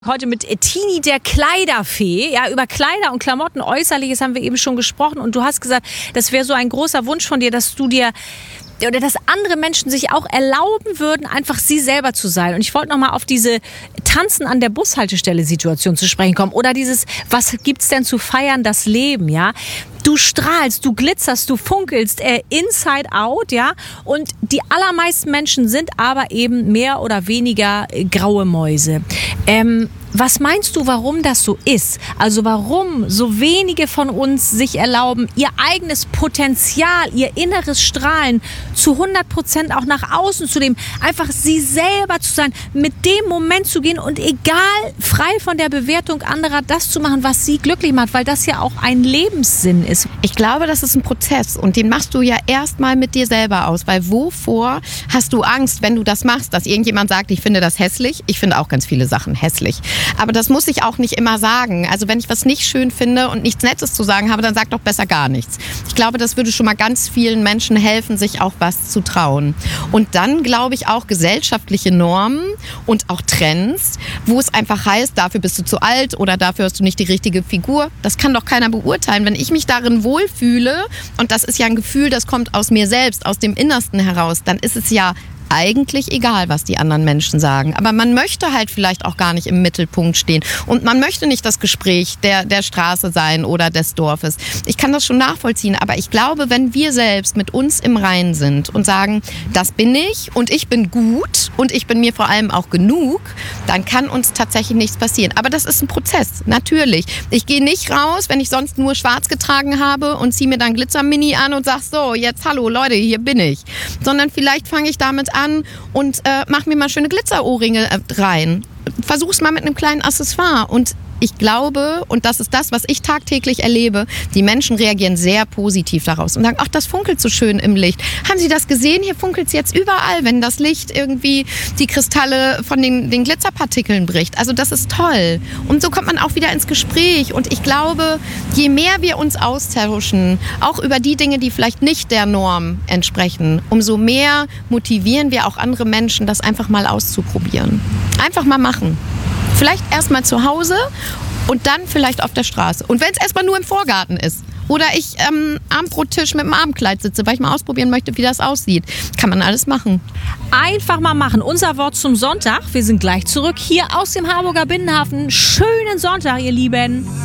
Heute mit Tini, der Kleiderfee. Ja, über Kleider und Klamotten, Äußerliches haben wir eben schon gesprochen. Und du hast gesagt, das wäre so ein großer Wunsch von dir, dass du dir oder dass andere Menschen sich auch erlauben würden, einfach sie selber zu sein. Und ich wollte noch mal auf diese Tanzen an der Bushaltestelle-Situation zu sprechen kommen. Oder dieses, was gibt's denn zu feiern, das Leben, ja? Du strahlst, du glitzerst, du funkelst, inside out, ja? Und die allermeisten Menschen sind aber eben mehr oder weniger graue Mäuse. Was meinst du, warum das so ist? Also warum so wenige von uns sich erlauben, ihr eigenes Potenzial, ihr inneres Strahlen zu 100% auch nach außen zu nehmen, einfach sie selber zu sein, mit dem Moment zu gehen und egal, frei von der Bewertung anderer, das zu machen, was sie glücklich macht, weil das ja auch ein Lebenssinn ist. Ich glaube, das ist ein Prozess und den machst du ja erstmal mit dir selber aus, weil wovor hast du Angst, wenn du das machst, dass irgendjemand sagt, ich finde das hässlich? Ich finde auch ganz viele Sachen hässlich. Aber das muss ich auch nicht immer sagen. Also wenn ich was nicht schön finde und nichts Nettes zu sagen habe, dann sag doch besser gar nichts. Ich glaube, das würde schon mal ganz vielen Menschen helfen, sich auch was zu trauen. Und dann glaube ich auch gesellschaftliche Normen und auch Trends, wo es einfach heißt, dafür bist du zu alt oder dafür hast du nicht die richtige Figur. Das kann doch keiner beurteilen. Wenn ich mich darin wohlfühle, und das ist ja ein Gefühl, das kommt aus mir selbst, aus dem Innersten heraus, dann ist es ja eigentlich egal, was die anderen Menschen sagen. Aber man möchte halt vielleicht auch gar nicht im Mittelpunkt stehen. Und man möchte nicht das Gespräch der Straße sein oder des Dorfes. Ich kann das schon nachvollziehen. Aber ich glaube, wenn wir selbst mit uns im Reinen sind und sagen, das bin ich und ich bin gut und ich bin mir vor allem auch genug, dann kann uns tatsächlich nichts passieren. Aber das ist ein Prozess, natürlich. Ich gehe nicht raus, wenn ich sonst nur schwarz getragen habe und ziehe mir dann Glitzer-Mini an und sag so, jetzt hallo Leute, hier bin ich. Sondern vielleicht fange ich damit an und mach mir mal schöne Glitzerohrringe rein. Versuch's mal mit einem kleinen Accessoire. Und ich glaube, und das ist das, was ich tagtäglich erlebe, die Menschen reagieren sehr positiv daraus und sagen, ach, das funkelt so schön im Licht. Haben Sie das gesehen? Hier funkelt es jetzt überall, wenn das Licht irgendwie die Kristalle von den Glitzerpartikeln bricht. Also das ist toll. Und so kommt man auch wieder ins Gespräch. Und ich glaube, je mehr wir uns austauschen, auch über die Dinge, die vielleicht nicht der Norm entsprechen, umso mehr motivieren wir auch andere Menschen, das einfach mal auszuprobieren. Einfach mal machen. Vielleicht erstmal zu Hause und dann vielleicht auf der Straße. Und wenn es erstmal nur im Vorgarten ist. Oder ich am Abendbrottisch mit dem Abendkleid sitze, weil ich mal ausprobieren möchte, wie das aussieht. Kann man alles machen. Einfach mal machen. Unser Wort zum Sonntag. Wir sind gleich zurück hier aus dem Harburger Binnenhafen. Schönen Sonntag, ihr Lieben.